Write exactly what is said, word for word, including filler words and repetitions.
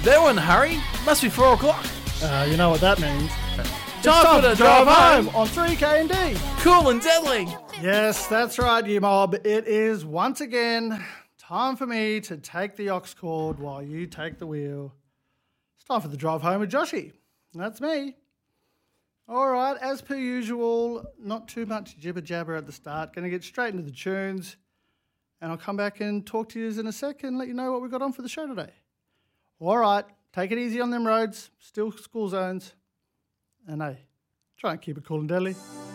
They're in a hurry. Must be four o'clock. Uh, you know what that means. Time for the drive home. on three K and D. Cool and deadly. Yes, that's right, you mob. It is once again time for me to take the aux cord while you take the wheel. It's time for the drive home with Joshy. That's me. All right, as per usual, not too much jibber jabber at the start. Going to get straight into the tunes, and I'll come back and talk to you in a sec and let you know what we've got on for the show today. All right, take it easy on them roads. Still school zones. And hey, try and keep it cool and deadly.